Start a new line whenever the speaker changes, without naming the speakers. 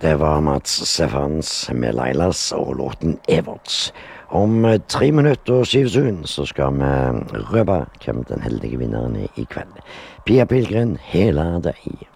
Det var Mats Steffans med Lailas og låten Everts. Om 3 minutter og 7 så skal vi røpe hvem den heldige vinneren er i kveld. Pia Pilgrim, hele deg.